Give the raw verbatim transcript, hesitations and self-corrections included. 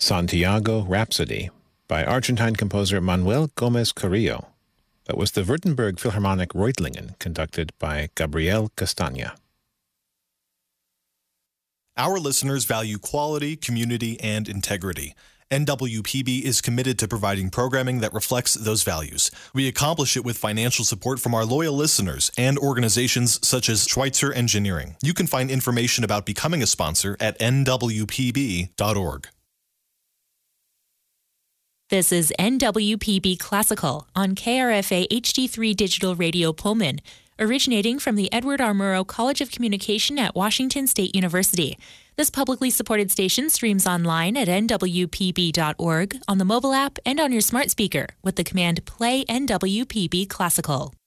Santiago Rhapsody by Argentine composer Manuel Gómez Carrillo. That was the Württemberg Philharmonic Reutlingen, conducted by Gabriel Castagna. Our listeners value quality, community, and integrity. N W P B is committed to providing programming that reflects those values. We accomplish it with financial support from our loyal listeners and organizations such as Schweitzer Engineering. You can find information about becoming a sponsor at N W P B dot org. This is N W P B Classical on K R F A H D three Digital Radio Pullman, originating from the Edward R. Murrow College of Communication at Washington State University. This publicly supported station streams online at N W P B dot org, on the mobile app, and on your smart speaker with the command Play N W P B Classical.